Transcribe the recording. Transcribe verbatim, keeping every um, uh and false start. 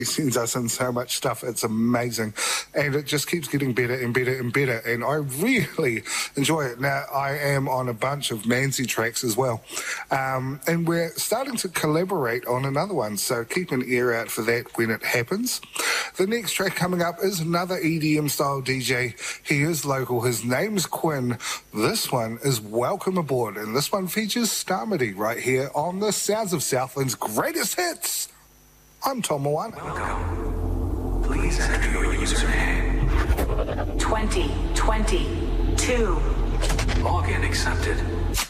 He sends us in so much stuff. It's amazing. And it just keeps getting better and better and better. And I really enjoy it. Now, I am on a bunch of Manzi tracks as well. Um, and we're starting to collaborate on another one. So keep an ear out for that when it happens. The next track coming up is another E D M style D J. He is local. His name's Quinn. This one is Welcome Aboard. And this one features Starmity right here on the Sounds of Southland's Greatest Hits. I'm Tom Moana. Welcome. Please enter your username. twenty twenty-two. Login accepted.